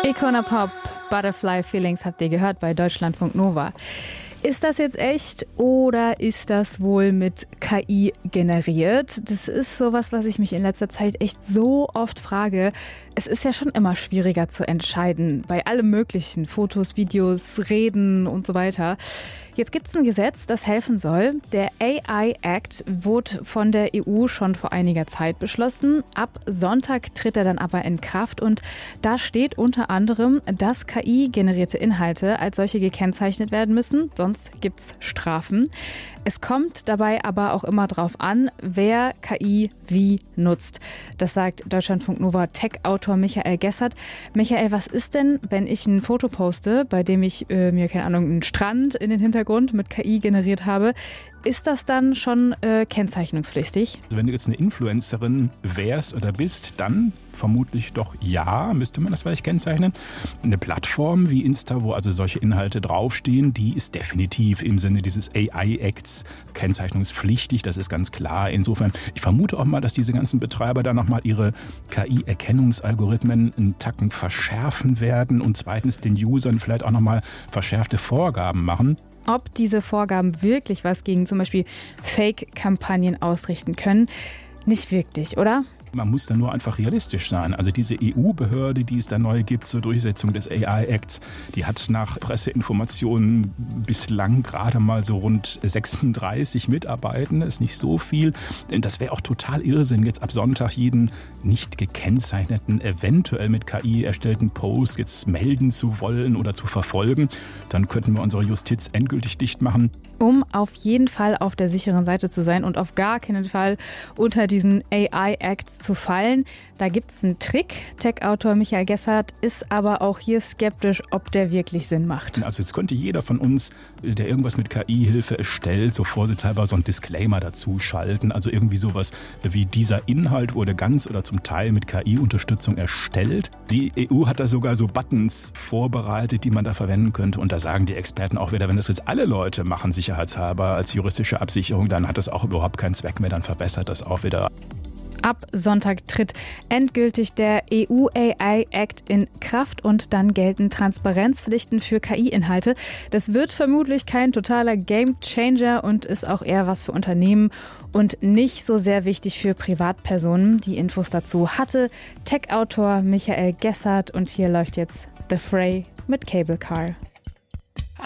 Icona Pop, Butterfly Feelings habt ihr gehört bei Deutschlandfunk Nova. Ist das jetzt echt oder ist das wohl mit KI generiert? Das ist sowas, was ich mich in letzter Zeit echt so oft frage. Es ist ja schon immer schwieriger zu entscheiden bei allem Möglichen, Fotos, Videos, Reden und so weiter. Jetzt gibt es ein Gesetz, das helfen soll. Der AI Act wurde von der EU schon vor einiger Zeit beschlossen. Ab Sonntag tritt er dann aber in Kraft und da steht unter anderem, dass KI-generierte Inhalte als solche gekennzeichnet werden müssen, sonst gibt's Strafen. Es kommt dabei aber auch immer drauf an, wer KI wie nutzt. Das sagt Deutschlandfunk Nova Tech-Autor Michael Gessert. Michael, was ist denn, wenn ich ein Foto poste, bei dem ich mir, keine Ahnung, einen Strand in den Hintergrund mit KI generiert habe? Ist das dann schon kennzeichnungspflichtig? Also wenn du jetzt eine Influencerin wärst oder bist, dann vermutlich doch ja, müsste man das vielleicht kennzeichnen. Eine Plattform wie Insta, wo also solche Inhalte draufstehen, die ist definitiv im Sinne dieses AI-Acts kennzeichnungspflichtig, das ist ganz klar. Insofern, ich vermute auch mal, dass diese ganzen Betreiber da nochmal ihre KI-Erkennungsalgorithmen einen Tacken verschärfen werden und zweitens den Usern vielleicht auch nochmal verschärfte Vorgaben machen. Ob diese Vorgaben wirklich was gegen zum Beispiel Fake-Kampagnen ausrichten können, nicht wirklich, oder? Man muss da nur einfach realistisch sein. Also diese EU-Behörde, die es da neu gibt zur Durchsetzung des AI-Acts, die hat nach Presseinformationen bislang gerade mal so rund 36 Mitarbeitende, ist nicht so viel. Das wäre auch total Irrsinn, jetzt ab Sonntag jeden nicht gekennzeichneten, eventuell mit KI erstellten Post jetzt melden zu wollen oder zu verfolgen. Dann könnten wir unsere Justiz endgültig dicht machen. Um auf jeden Fall auf der sicheren Seite zu sein und auf gar keinen Fall unter diesen AI-Act zu fallen. Da gibt es einen Trick. Tech-Autor Michael Gessert ist aber auch hier skeptisch, ob der wirklich Sinn macht. Also jetzt könnte jeder von uns, der irgendwas mit KI-Hilfe erstellt, so vorsichtshalber so einen Disclaimer dazu schalten. Also irgendwie sowas wie dieser Inhalt wurde ganz oder zum Teil mit KI-Unterstützung erstellt. Die EU hat da sogar so Buttons vorbereitet, die man da verwenden könnte. Und da sagen die Experten auch wieder, wenn das jetzt alle Leute machen, sicherheitshalber als juristische Absicherung, dann hat das auch überhaupt keinen Zweck mehr, dann verbessert das auch wieder. Ab Sonntag tritt endgültig der EU-AI-Act in Kraft und dann gelten Transparenzpflichten für KI-Inhalte. Das wird vermutlich kein totaler Game-Changer und ist auch eher was für Unternehmen und nicht so sehr wichtig für Privatpersonen. Die Infos dazu hatte Tech-Autor Michael Gessert und hier läuft jetzt The Fray mit Cable Car.